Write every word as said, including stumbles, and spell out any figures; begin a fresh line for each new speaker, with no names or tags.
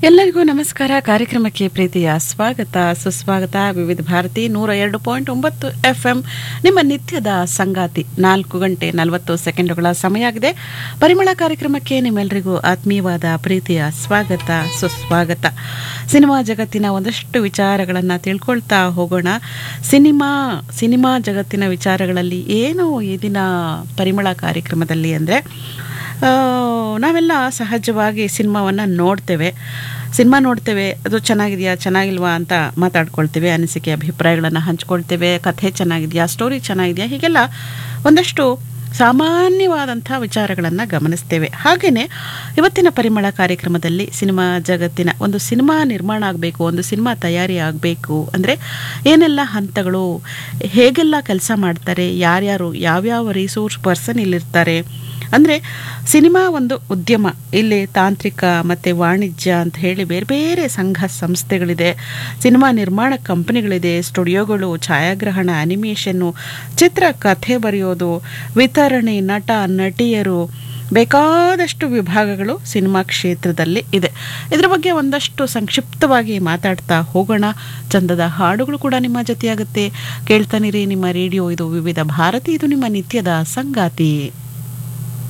ಎಲ್ಲರಿಗೂ ನಮಸ್ಕಾರ. ಕಾರ್ಯಕ್ರಮಕ್ಕೆ ಪ್ರೀತಿಯ ಸ್ವಾಗತ ಸುಸ್ವಾಗತ. ವಿವಿಧ ಭಾರತಿ ನೂರ ಎರಡು ಪಾಯಿಂಟ್ ಒಂಬತ್ತು ಎಫ್ ಎಂ ನಿಮ್ಮ ನಿತ್ಯದ ಸಂಗಾತಿ. ನಾಲ್ಕು ಗಂಟೆ ನಲವತ್ತು ಸೆಕೆಂಡುಗಳ ಸಮಯ ಆಗಿದೆ. ಪರಿಮಳ ಕಾರ್ಯಕ್ರಮಕ್ಕೆ ನಿಮ್ಮೆಲ್ಲರಿಗೂ ಆತ್ಮೀಯವಾದ ಪ್ರೀತಿಯ ಸ್ವಾಗತ ಸುಸ್ವಾಗತ. ಸಿನಿಮಾ ಜಗತ್ತಿನ ಒಂದಷ್ಟು ವಿಚಾರಗಳನ್ನು ತಿಳ್ಕೊಳ್ತಾ ಹೋಗೋಣ. ಸಿನಿಮಾ ಸಿನಿಮಾ ಜಗತ್ತಿನ ವಿಚಾರಗಳಲ್ಲಿ ಏನು ಈ ದಿನ ಪರಿಮಳ ಕಾರ್ಯಕ್ರಮದಲ್ಲಿ ಅಂದರೆ, ನಾವೆಲ್ಲ ಸಹಜವಾಗಿ ಸಿನಿಮಾವನ್ನು ನೋಡ್ತೇವೆ ಸಿನಿಮಾ ನೋಡ್ತೇವೆ ಅದು ಚೆನ್ನಾಗಿದೆಯಾ ಚೆನ್ನಾಗಿಲ್ವಾ ಅಂತ ಮಾತಾಡ್ಕೊಳ್ತೇವೆ, ಅನಿಸಿಕೆ ಅಭಿಪ್ರಾಯಗಳನ್ನು ಹಂಚ್ಕೊಳ್ತೇವೆ, ಕಥೆ ಚೆನ್ನಾಗಿದೆಯಾ, ಸ್ಟೋರಿ ಚೆನ್ನಾಗಿದೆಯಾ, ಹೀಗೆಲ್ಲ ಒಂದಷ್ಟು ಸಾಮಾನ್ಯವಾದಂಥ ವಿಚಾರಗಳನ್ನು ಗಮನಿಸ್ತೇವೆ. ಹಾಗೆಯೇ ಇವತ್ತಿನ ಪರಿಮಳ ಕಾರ್ಯಕ್ರಮದಲ್ಲಿ ಸಿನಿಮಾ ಜಗತ್ತಿನ ಒಂದು ಸಿನಿಮಾ ನಿರ್ಮಾಣ ಆಗಬೇಕು, ಒಂದು ಸಿನಿಮಾ ತಯಾರಿ ಆಗಬೇಕು ಅಂದರೆ ಏನೆಲ್ಲ ಹಂತಗಳು, ಹೇಗೆಲ್ಲ ಕೆಲಸ ಮಾಡ್ತಾರೆ, ಯಾರ್ಯಾರು ಯಾವ್ಯಾವ ರಿಸೋರ್ಸ್ ಪರ್ಸನ್ ಇಲ್ಲಿರ್ತಾರೆ, ಅಂದರೆ ಸಿನಿಮಾ ಒಂದು ಉದ್ಯಮ, ಇಲ್ಲಿ ತಾಂತ್ರಿಕ ಮತ್ತು ವಾಣಿಜ್ಯ ಅಂತ ಹೇಳಿ ಬೇರೆ ಬೇರೆ ಸಂಘ ಸಂಸ್ಥೆಗಳಿದೆ, ಸಿನಿಮಾ ನಿರ್ಮಾಣ ಕಂಪನಿಗಳಿದೆ, ಸ್ಟುಡಿಯೋಗಳು, ಛಾಯಾಗ್ರಹಣ, ಅನಿಮೇಷನ್ನು, ಚಿತ್ರ ಕಥೆ ಬರೆಯೋದು, ವಿತರಣೆ, ನಟ ನಟಿಯರು, ಬೇಕಾದಷ್ಟು ವಿಭಾಗಗಳು ಸಿನಿಮಾ ಕ್ಷೇತ್ರದಲ್ಲಿ ಇದೆ. ಇದರ ಬಗ್ಗೆ ಒಂದಷ್ಟು ಸಂಕ್ಷಿಪ್ತವಾಗಿ ಮಾತಾಡ್ತಾ ಹೋಗೋಣ. ಚಂದದ ಹಾಡುಗಳು ಕೂಡ ನಿಮ್ಮ ಜೊತೆಯಾಗುತ್ತೆ. ಕೇಳ್ತಾನಿರಿ ನಿಮ್ಮ ರೇಡಿಯೋ. ಇದು ವಿವಿಧ ಭಾರತಿ, ಇದು ನಿಮ್ಮ ನಿತ್ಯದ ಸಂಗಾತಿ.